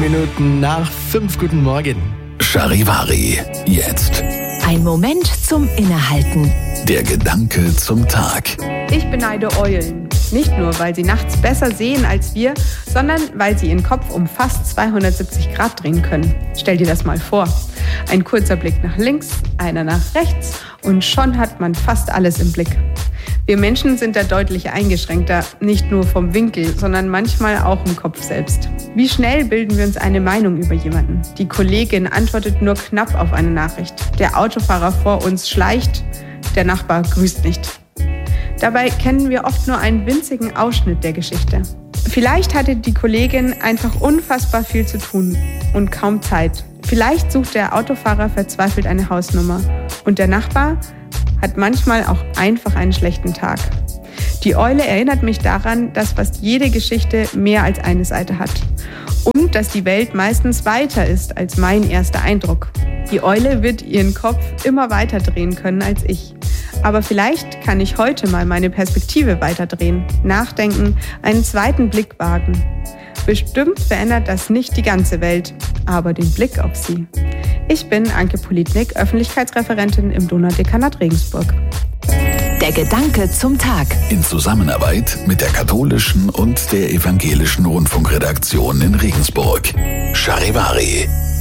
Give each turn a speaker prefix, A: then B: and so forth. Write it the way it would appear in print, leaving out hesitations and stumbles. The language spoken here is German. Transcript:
A: Minuten nach 5. Guten Morgen.
B: Charivari, jetzt.
C: Ein Moment zum Innehalten.
B: Der Gedanke zum Tag.
D: Ich beneide Eulen. Nicht nur, weil sie nachts besser sehen als wir, sondern weil sie ihren Kopf um fast 270 Grad drehen können. Stell dir das mal vor. Ein kurzer Blick nach links, einer nach rechts und schon hat man fast alles im Blick. Wir Menschen sind da deutlich eingeschränkter, nicht nur vom Winkel, sondern manchmal auch im Kopf selbst. Wie schnell bilden wir uns eine Meinung über jemanden? Die Kollegin antwortet nur knapp auf eine Nachricht. Der Autofahrer vor uns schleicht, der Nachbar grüßt nicht. Dabei kennen wir oft nur einen winzigen Ausschnitt der Geschichte. Vielleicht hatte die Kollegin einfach unfassbar viel zu tun und kaum Zeit. Vielleicht sucht der Autofahrer verzweifelt eine Hausnummer und der Nachbar hat manchmal auch einfach einen schlechten Tag. Die Eule erinnert mich daran, dass fast jede Geschichte mehr als eine Seite hat und dass die Welt meistens weiter ist als mein erster Eindruck. Die Eule wird ihren Kopf immer weiter drehen können als ich. Aber vielleicht kann ich heute mal meine Perspektive weiterdrehen, nachdenken, einen zweiten Blick wagen. Bestimmt verändert das nicht die ganze Welt, aber den Blick auf sie. Ich bin Anke Politnik, Öffentlichkeitsreferentin im Donaudekanat Regensburg.
C: Der Gedanke zum Tag.
B: In Zusammenarbeit mit der katholischen und der evangelischen Rundfunkredaktion in Regensburg. Charivari.